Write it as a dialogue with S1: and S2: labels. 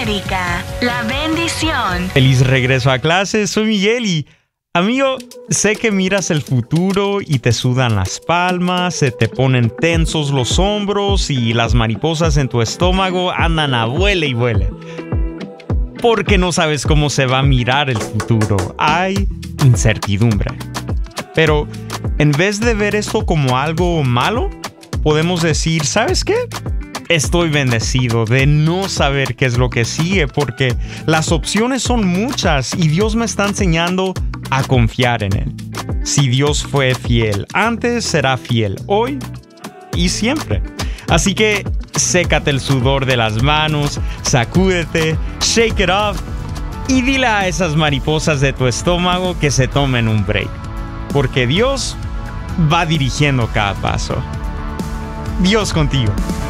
S1: América, la bendición.
S2: Feliz regreso a clase, soy Miguel y, amigo, sé que miras el futuro y te sudan las palmas, se te ponen tensos los hombros y las mariposas en tu estómago andan a vuele y vuele. Porque no sabes cómo se va a mirar el futuro. Hay incertidumbre. Pero en vez de ver esto como algo malo, podemos decir, ¿sabes qué? Estoy bendecido de no saber qué es lo que sigue porque las opciones son muchas y Dios me está enseñando a confiar en Él. Si Dios fue fiel antes, será fiel hoy y siempre. Así que sécate el sudor de las manos, sacúdete, shake it off y dile a esas mariposas de tu estómago que se tomen un break. Porque Dios va dirigiendo cada paso. Dios contigo.